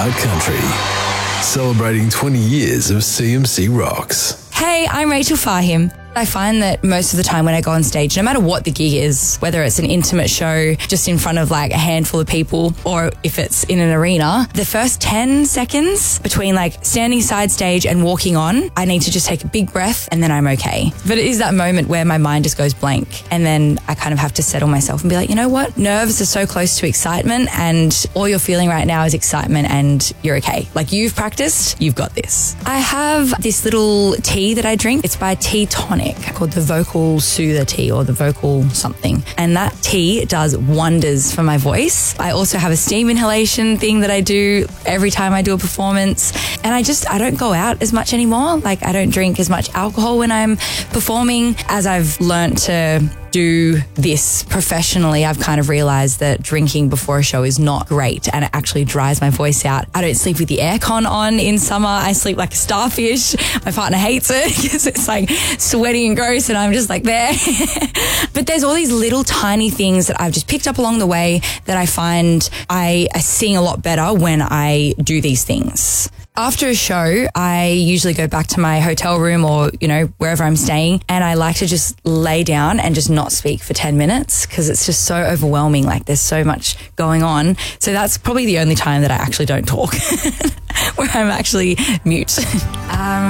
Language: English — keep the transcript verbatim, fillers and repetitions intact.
Smart Country. Celebrating twenty years of C M C Rocks. Hey, I'm Rachel Fahim. I find that most of the time when I go on stage, no matter what the gig is, whether it's an intimate show just in front of like a handful of people or if it's in an arena, the first ten seconds between like standing side stage and walking on, I need to just take a big breath and then I'm okay. But it is that moment where my mind just goes blank and then I kind of have to settle myself and be like, you know what? Nerves are so close to excitement and all you're feeling right now is excitement and you're okay. Like you've practiced, you've got this. I have this little tea that I drink. It's by Tea Tonic, called the Vocal Soother Tea or the Vocal something. And that tea does wonders for my voice. I also have a steam inhalation thing that I do every time I do a performance. And I just, I don't go out as much anymore. Like I don't drink as much alcohol when I'm performing. As I've learnt to do this professionally, I've kind of realized that drinking before a show is not great and it actually dries my voice out. I don't sleep with the aircon on in summer. I sleep like a starfish. My partner hates it because it's like sweaty and gross and I'm just like there. But there's all these little tiny things that I've just picked up along the way that I find I, I sing a lot better when I do these things. After a show, I usually go back to my hotel room or, you know, wherever I'm staying, and I like to just lay down and just not speak for ten minutes because it's just so overwhelming. Like there's so much going on. So that's probably the only time that I actually don't talk, where I'm actually mute. um,